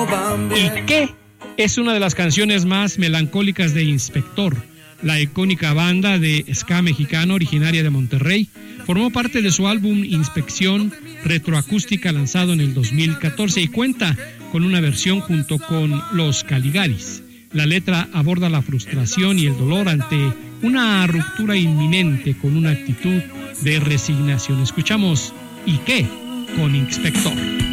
¿Y qué? Es una de las canciones más melancólicas de Inspector, la icónica banda de ska mexicano originaria de Monterrey. Formó parte de su álbum Inspección retroacústica lanzado en el 2014 y cuenta con una versión junto con Los Caligaris. La letra aborda la frustración y el dolor ante una ruptura inminente con una actitud de resignación. Escuchamos ¿Y qué? Con Inspector.